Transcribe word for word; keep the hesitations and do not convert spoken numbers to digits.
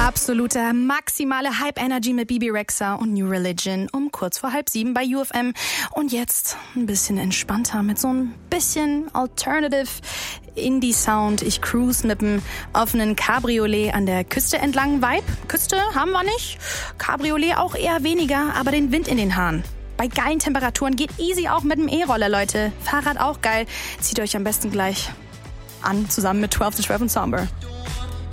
Absolute maximale Hype-Energy mit Bebe Rexha und New Religion um kurz vor halb sieben bei U F M. Und jetzt ein bisschen entspannter mit so ein bisschen Alternative Indie-Sound. Ich cruise mit dem offenen Cabriolet an der Küste entlang. Vibe, Küste haben wir nicht. Cabriolet auch eher weniger, aber den Wind in den Haaren. Bei geilen Temperaturen geht easy auch mit dem E-Roller, Leute. Fahrrad auch geil. Zieht euch am besten gleich an, zusammen mit zwölf to zwölf und Somber.